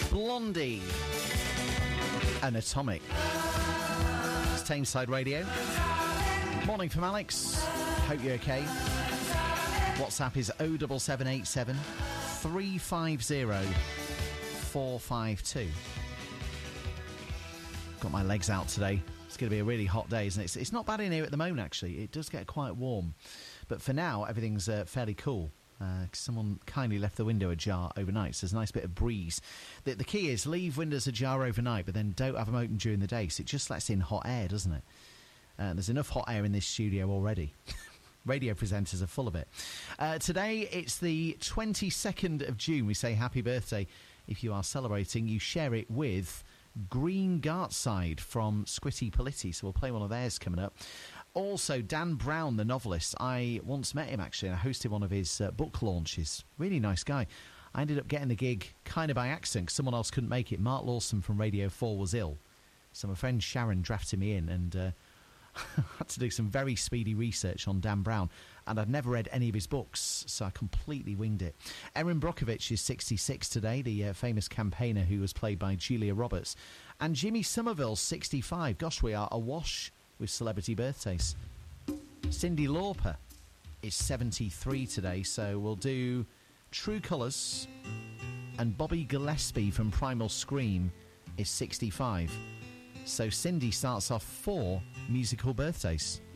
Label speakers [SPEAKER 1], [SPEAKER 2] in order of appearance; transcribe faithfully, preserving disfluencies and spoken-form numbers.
[SPEAKER 1] Blondie and Atomic. It's Tameside Radio. Morning from Alex. Hope you're okay. WhatsApp is oh seven seven eight seven, three five zero, four five two. Got my legs out today. It's going to be a really hot day, isn't it? It's, it's not bad in here at the moment, actually. It does get quite warm. But for now, everything's uh, fairly cool. Uh, someone kindly left the window ajar overnight, so there's a nice bit of breeze. The, the key is leave windows ajar overnight, but then don't have them open during the day, so it just lets in hot air, doesn't it? Uh, there's enough hot air in this studio already. Radio presenters are full of it. Uh, today, it's the twenty-second of June. We say happy birthday. If you are celebrating, you share it with Green Gartside from Squitty Politti, so we'll play one of theirs coming up. Also, Dan Brown, the novelist, I once met him, actually, and I hosted one of his uh, book launches. Really nice guy. I ended up getting the gig kind of by accident, because someone else couldn't make it. Mark Lawson from Radio four was ill, so my friend Sharon drafted me in, and uh, I had to do some very speedy research on Dan Brown, and I'd never read any of his books, so I completely winged it. Erin Brockovich is sixty-six today, the uh, famous campaigner who was played by Julia Roberts. And Jimmy Somerville's sixty-five. Gosh, we are awash with celebrity birthdays. Cyndi Lauper is seventy-three today, so we'll do True Colours. And Bobby Gillespie from Primal Scream is sixty-five. So Cyndi starts off four musical birthdays.